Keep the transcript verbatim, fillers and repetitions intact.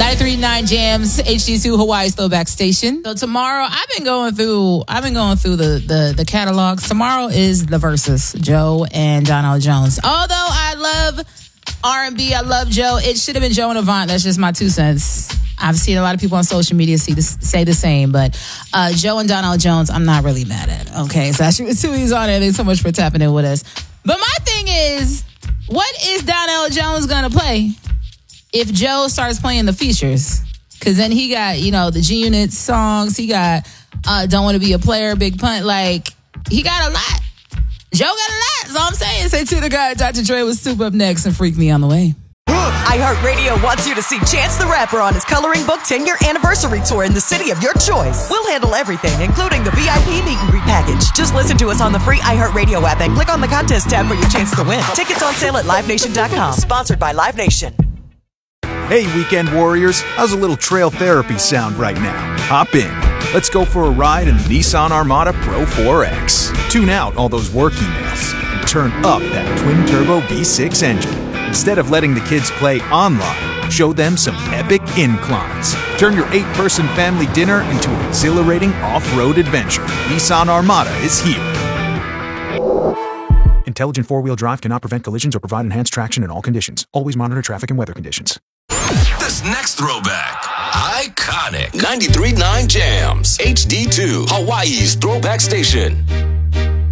ninety-three point nine Jams, H D two Hawaii's throwback station. So tomorrow, I've been going through, I've been going through the the the catalog. Tomorrow is the versus Joe and Donell Jones. Although I love R and B, I love Joe. It should have been Joe and Avant. That's just my two cents. I've seen a lot of people on social media see this, say the same, but uh, Joe and Donell Jones, I'm not really mad at. Okay, so that's two he's on there. Thanks so much for tapping in with us. But my thing is, what is Donell Jones gonna play if Joe starts playing the features? Because then he got, you know, the G-Unit songs. He got uh, Don't Want to Be a Player, Big Punt. Like, he got a lot. Joe got a lot. That's all I'm saying. Say to the guy, Doctor Dre was super up next and Freak Me on the way. iHeartRadio wants you to see Chance the Rapper on his Coloring Book ten-year anniversary tour in the city of your choice. We'll handle everything, including the V I P meet and greet package. Just listen to us on the free iHeartRadio app and click on the contest tab for your chance to win. Tickets on sale at live nation dot com. Sponsored by Live Nation. Hey, weekend warriors, how's a little trail therapy sound right now? Hop in. Let's go for a ride in the Nissan Armada Pro four X. Tune out all those work emails and turn up that twin-turbo V six engine. Instead of letting the kids play online, show them some epic inclines. Turn your eight-person family dinner into an exhilarating off-road adventure. Nissan Armada is here. Intelligent four-wheel drive cannot prevent collisions or provide enhanced traction in all conditions. Always monitor traffic and weather conditions. This next throwback, iconic. ninety-three point nine Jams, H D two, Hawaii's throwback station.